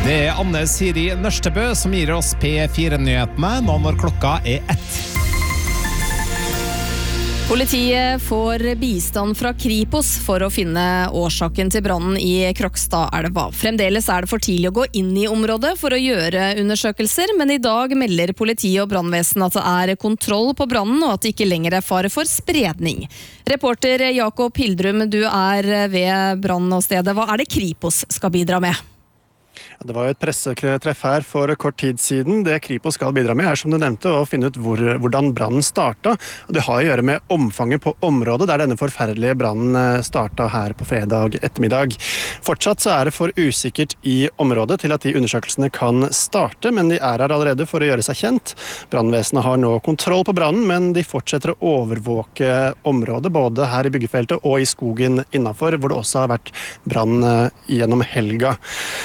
Det Anne Siri Nørstebø som gir oss P4-nyhetene nå når klokka 1. Politiet får bistand fra Kripos for å finne årsaken til brannen i Krokstadelva. Fremdeles det for tidlig å gå inn i området for å gjøre undersøkelser, men i dag melder politiet og brannvesen at det kontroll på brannen og at det ikke lenger fare for spredning. Reporter Jakob Hildrum, du ved brannstedet. Hva det Kripos skal bidra med? Det var jo et pressetreff her for kort tid siden. Det Kripos skal bidra med som du nevnte, å finne ut hvordan brannen startet. Det har å gjøre med omfanget på området der denne forferdelige brannen startet her på fredag ettermiddag. Fortsatt så det for usikkert i området til at de undersøkelsene kan starte, men de her allerede for å gjøre seg kjent. Brannvesenet har nå kontroll på brannen, men de fortsetter å overvåke området, både her i byggefeltet og i skogen innenfor, hvor det også har vært brann gjennom helga.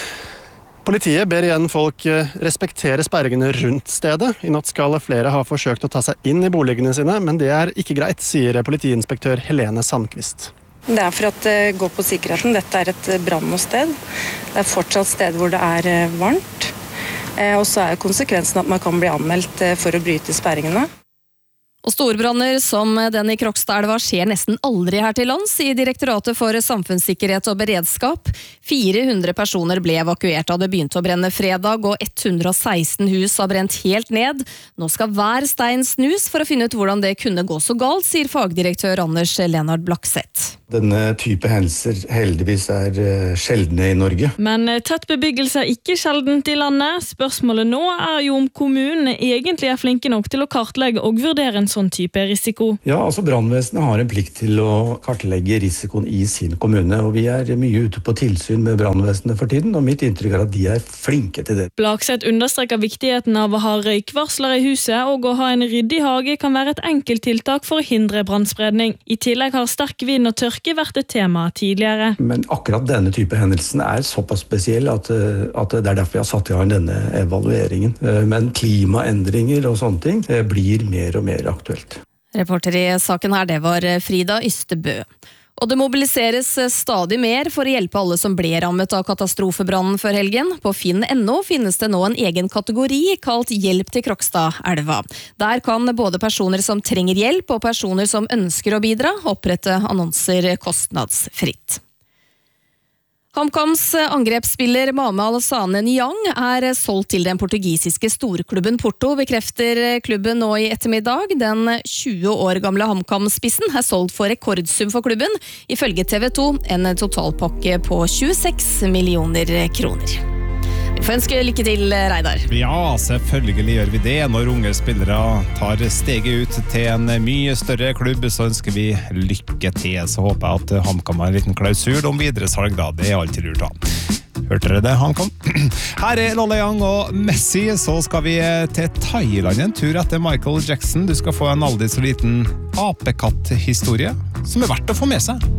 Politiet ber igjen folk respektere sperringene rundt stedet. I natt skal flere ha forsøkt å ta seg inn i boligene sine, men det ikke greit, sier politiinspektør Helene Sandqvist. Det for at det går på sikkerheten. Dette et brannåsted. Det fortsatt sted hvor det varmt. Og så konsekvensen at man kan bli anmeldt for å bryte sperringene. Og storbranner som den i Krokstadelva skjer nesten aldri her til lands, i Direktoratet for samfunnssikkerhet og beredskap. 400 personer ble evakuert da det begynte å brenne fredag, og 116 hus har brent helt ned. Nå skal hver stein snus for å finne ut hvordan det kunne gå så galt, sier fagdirektør Anders Lennart Blakseth. Denne type hendelser heldigvis sjeldne i Norge. Men tett bebyggelse ikke sjeldent i landet. Spørsmålet nå jo om kommunen egentlig flinke nok til å kartlegge og vurdere en sånn type risiko. Ja, altså brannvesenet har en plikt til å kartlegge risikoen i sin kommune, og vi mye ute på tilsyn med brannvesenet for tiden, og mitt inntrykk at de flinke til det. Blakseth understreker viktigheten av å ha røykvarsler i huset, og å ha en ryddig hage kan være et enkelt tiltak for å hindre brannspredning. I tillegg har sterk vind og tørke vært et tema tidligere. Men akkurat denne type hendelsen såpass spesiell at det derfor vi har satt i gang denne evalueringen. Men klimaendringer og sånne ting blir mer og mer aktuelt. Reporter i saken her, det var Frida Ystebø. Og det mobiliseres stadig mer for å hjelpe alle som ble rammet av katastrofebrannen før helgen. På Finn.no finnes det nå en egen kategori kalt Hjelp til Krokstadelva. Der kan både personer som trenger hjelp og personer som ønsker å bidra opprette annonser kostnadsfritt. HamKams angrepsspiller Mame Alassane Niang solgt til den portugisiske storklubben Porto, bekrefter klubben nå i ettermiddag. Den 20 år gamle HamKam-spissen solgt for rekordsum for klubben, ifølge TV 2 en totalpakke på 26 millioner kroner. Vi får ønske lykke til, Reidar. Ja, selvfølgelig gjør vi det. Når unge spillere tar steget ut til en mye større klubb, så ønsker vi lykke til. Så håper jeg at HamKam har en liten klausul om videresalg da. Det alltid lurt da. Hørte dere det, HamKam? Her Lola Young og Messi, så skal vi til Thailand en tur etter Michael Jackson. Du skal få en aldri så liten apekatt-historie som verdt å få med seg.